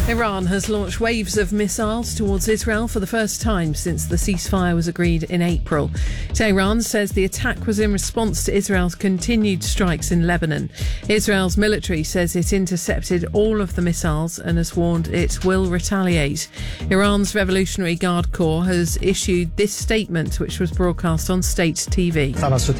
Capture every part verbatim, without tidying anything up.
Iran has launched waves of missiles towards Israel for the first time since the ceasefire was agreed in April. Tehran says the attack was in response to Israel's continued strikes in Lebanon. Israel's military says it intercepted all of the missiles and has warned it will retaliate. Iran's Revolutionary Guard Corps has issued this statement, which was broadcast on state T V.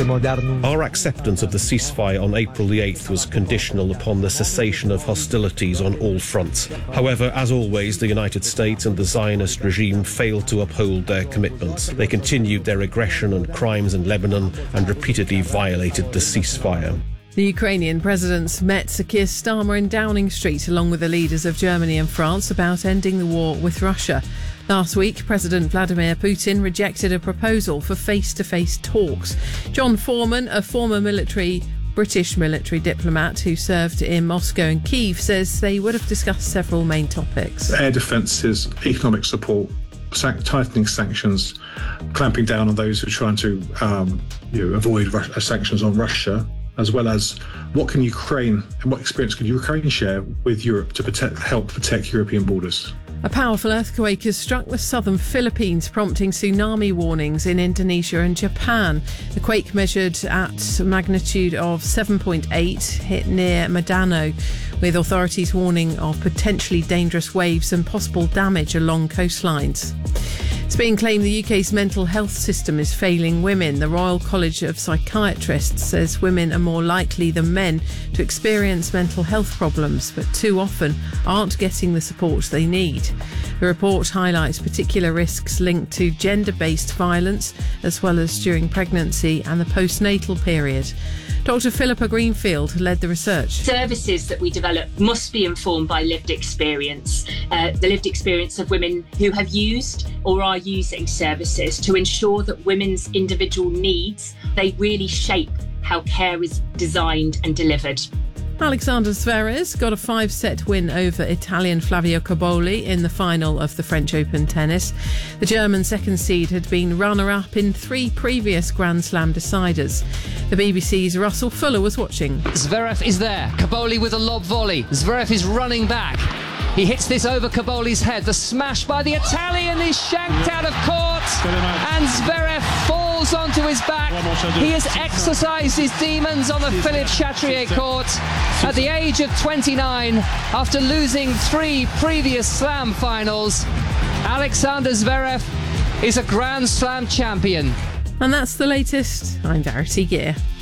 Our acceptance of the ceasefire on April the eighth was conditional upon the cessation of hostilities on all fronts. However, as always, the United States and the Zionist regime failed to uphold their commitments. They continued their aggression and crimes in Lebanon and repeatedly violated the ceasefire. The Ukrainian presidents met Sir Keir Starmer in Downing Street along with the leaders of Germany and France about ending the war with Russia. Last week, President Vladimir Putin rejected a proposal for face-to-face talks. John Foreman, a former military British military diplomat who served in Moscow and Kyiv, says they would have discussed several main topics. Air defences, economic support, san- tightening sanctions, clamping down on those who are trying to um, you know, avoid Ru- sanctions on Russia, as well as what can Ukraine and what experience can Ukraine share with Europe to protect, help protect European borders. A powerful earthquake has struck the southern Philippines, prompting tsunami warnings in Indonesia and Japan. The quake, measured at a magnitude of seven point eight, hit near Mindanao, with authorities warning of potentially dangerous waves and possible damage along coastlines. It's being claimed the U K's mental health system is failing women. The Royal College of Psychiatrists says women are more likely than men to experience mental health problems, but too often aren't getting the support they need. The report highlights particular risks linked to gender-based violence, as well as during pregnancy and the postnatal period. Doctor Philippa Greenfield led the research. Services that we develop must be informed by lived experience, uh, the lived experience of women who have used or are using services, to ensure that women's individual needs, they really shape how care is designed and delivered. Alexander Zverev got a five-set win over Italian Flavio Cobolli in the final of the French Open tennis. The German second seed had been runner-up in three previous Grand Slam deciders. The B B C's Russell Fuller was watching. Zverev is there. Cobolli with a lob volley. Zverev is running back. He hits this over Cobolli's head. The smash by the Italian is shanked out of court, and Zverev falls onto his back. He has exercised his demons on the Philippe Chatrier court at the age of twenty-nine, after losing three previous Slam finals. Alexander Zverev is a Grand Slam champion. And that's the latest. I'm Verity Gear.